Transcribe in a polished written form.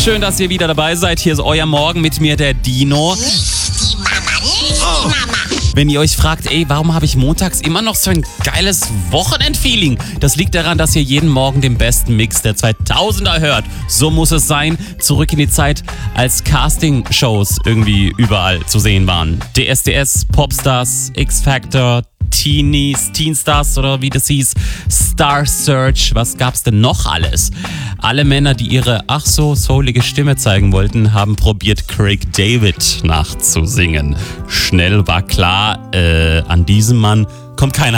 Schön, dass ihr wieder dabei seid. Hier ist euer Morgen mit mir, der Dino. Wenn ihr euch fragt, warum habe ich montags immer noch so ein geiles Wochenendfeeling? Das liegt daran, dass ihr jeden Morgen den besten Mix der 2000er hört. So muss es sein. Zurück in die Zeit, als Casting-Shows irgendwie überall zu sehen waren. DSDS, Popstars, X-Factor, Teenstars oder wie das hieß, Star Search, was gab's denn noch alles? Alle Männer, die ihre ach so soulige Stimme zeigen wollten, haben probiert, Craig David nachzusingen. Schnell war klar, an diesem Mann kommt keiner